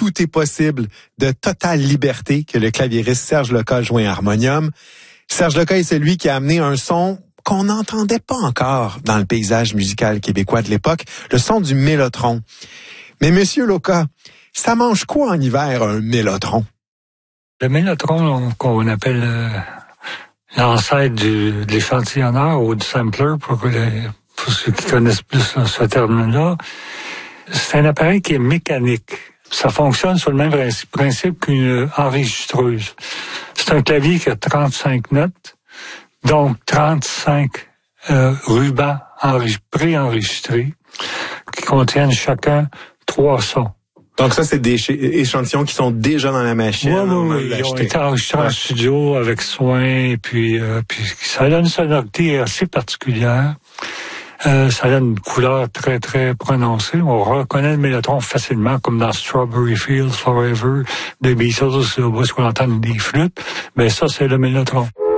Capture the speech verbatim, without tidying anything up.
tout est possible, de totale liberté que le claviériste Serge Leca joint harmonium. Serge Leca est celui qui a amené un son qu'on n'entendait pas encore dans le paysage musical québécois de l'époque, le son du mélotron. Mais Monsieur Leca, ça mange quoi en hiver, un mélotron? Le mélotron, qu'on appelle euh, l'ancêtre du, de l'échantillonneur ou du sampler, pour, les, pour ceux qui connaissent plus ce terme-là, c'est un appareil qui est mécanique. Ça fonctionne sur le même principe qu'une enregistreuse. C'est un clavier qui a trente-cinq notes, donc trente-cinq euh, rubans préenregistrés qui contiennent chacun trois sons. Donc ça, c'est des échantillons qui sont déjà dans la machine. Oui, oui, oui. Ils ont été enregistrés ouais. en studio avec soin, et puis, euh, puis ça donne une sonorité assez particulière. Euh, ça donne une couleur très, très prononcée. On reconnaît le mélotron facilement, comme dans Strawberry Fields Forever, des Beatles, où on entend des flûtes. Mais ça, c'est le mélotron.